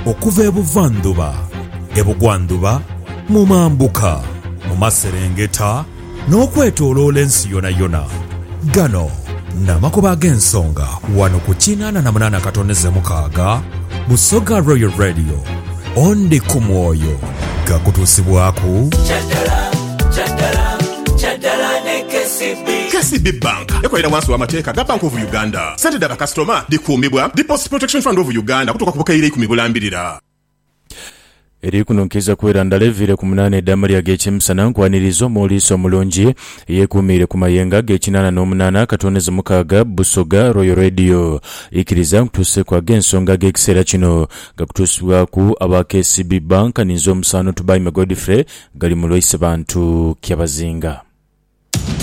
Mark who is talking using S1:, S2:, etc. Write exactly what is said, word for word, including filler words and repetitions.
S1: okuva ebuvanduba ebugwanduba mu mambuka mu maserengeta n'okwetooloola ensi yona yona. Gano n'amakuba g'ensonga wano ku kinaana na munaana katoneze mukaaga Busoga Royal Radio. Ondi ku mwoyo gakutuusibwaku
S2: Chaddala, chaddala, chaddala ne K C B.
S3: K C B Bank ekolera wansi w'amateeka ga Bank of Uganda. Ssente dda bakasitoma dikuumibwa Deposit Protection Fund of Uganda kutuuka ku bukaire ikumi bulambirira.
S4: Eri kununkeza kwera ndalevire ku munane eddama lya g'ekyemisana nkwaniriza omuliiso omulungi yeekuumire ku mayenga g'ekinaana n'omunaana katoneze mukaaga Busoga Royal Radio. Ikiriza nkutuuse kwa g'ensonga g'ekiseera kino gakutuusibwaku aba K C B Bank ninza omusaano Tubaime Godfrey gali mu Lwise bantu Kyabazinga.